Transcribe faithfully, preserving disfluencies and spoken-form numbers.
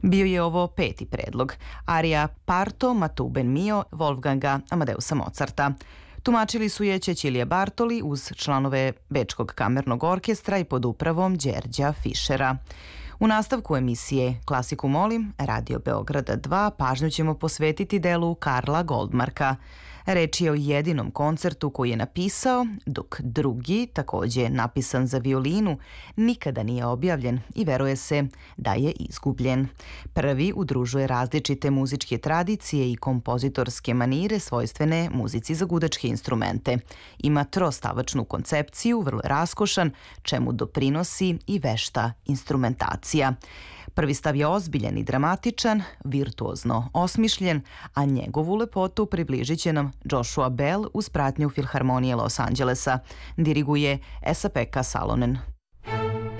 Bio je ovo peti predlog, arija Parto Matuben Mio Wolfganga Amadeusa Mozarta. Tumačili su je Cecilija Bartoli uz članove Bečkog kamernog orkestra i pod upravom Đerđa Fišera. U nastavku emisije Klasiku molim, Radio Beograda dva, pažnju ćemo posvetiti delu Karla Goldmarka. Reč je o jedinom koncertu koji je napisao, dok drugi, takođe napisan za violinu, nikada nije objavljen i veruje se da je izgubljen. Prvi udružuje različite muzičke tradicije i kompozitorske manire svojstvene muzici za gudačke instrumente. Ima trostavačnu koncepciju, vrlo je raskošan, čemu doprinosi i vešta instrumentacija. Prvi stav je ozbiljan i dramatičan, virtuozno osmišljen, a njegovu lepotu približit će nam Joshua Bell uz pratnju Filharmonije Los Angelesa. Diriguje Esa-Pekka Salonen.